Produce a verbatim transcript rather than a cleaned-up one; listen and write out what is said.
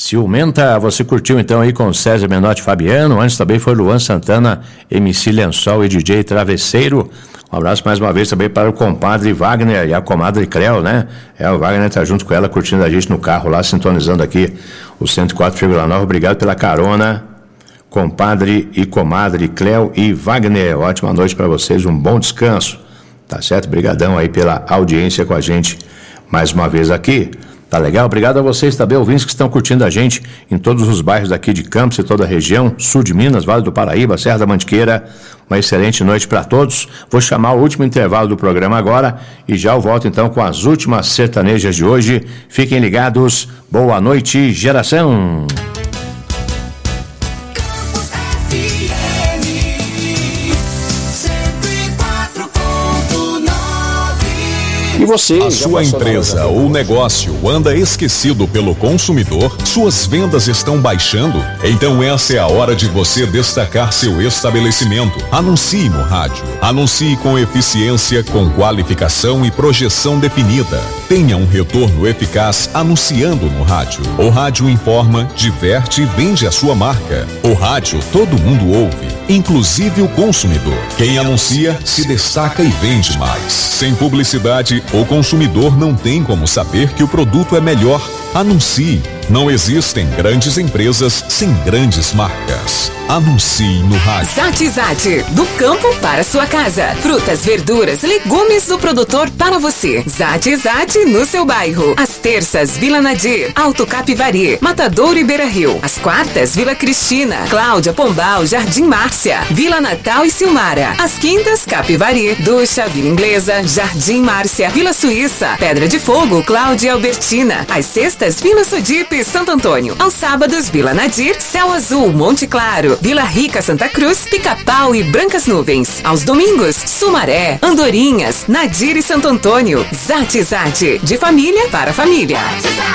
Ciumenta, você curtiu então aí com César Menotti e Fabiano, antes também foi Luan Santana, M C Lençol e D J Travesseiro. Um abraço mais uma vez também para o compadre Wagner e a comadre Creu, né? É, o Wagner tá junto com ela, curtindo a gente no carro lá, sintonizando aqui o cento e quatro vírgula nove. Obrigado pela carona, compadre e comadre Creu e Wagner. Ótima noite para vocês, um bom descanso. Tá certo? Obrigadão aí pela audiência com a gente mais uma vez aqui. Tá legal? Obrigado a vocês também, ouvintes que estão curtindo a gente em todos os bairros daqui de Campos e toda a região, sul de Minas, Vale do Paraíba, Serra da Mantiqueira. Uma excelente noite para todos. Vou chamar o último intervalo do programa agora e já eu volto então com as últimas sertanejas de hoje. Fiquem ligados. Boa noite, geração. E você, a sua empresa ou negócio anda esquecido pelo consumidor? Suas vendas estão baixando? Então essa é a hora de você destacar seu estabelecimento. Anuncie no rádio. Anuncie com eficiência, com qualificação e projeção definida. Tenha um retorno eficaz anunciando no rádio. O rádio informa, diverte e vende a sua marca. O rádio todo mundo ouve, inclusive o consumidor. Quem anuncia se destaca e vende mais. Sem publicidade, o consumidor não tem como saber que o produto é melhor. Anuncie. Não existem grandes empresas sem grandes marcas. Anuncie no rádio. Zate Zate, do campo para sua casa. Frutas, verduras, legumes do produtor para você. Zate Zate no seu bairro. Às terças, Vila Nadir, Alto Capivari, Matadouro e Beira Rio. Às quartas, Vila Cristina, Cláudia, Pombal, Jardim Márcia, Vila Natal e Silmara. Às quintas, Capivari, Ducha, Vila Inglesa, Jardim Márcia, Vila Suíça, Pedra de Fogo, Cláudia e Albertina. Às sextas, Vila Sodipe, Santo Antônio. Aos sábados, Vila Nadir, Céu Azul, Monte Claro, Vila Rica, Santa Cruz, Pica-Pau e Brancas Nuvens. Aos domingos, Sumaré, Andorinhas, Nadir e Santo Antônio. Zate Zate, de família para família.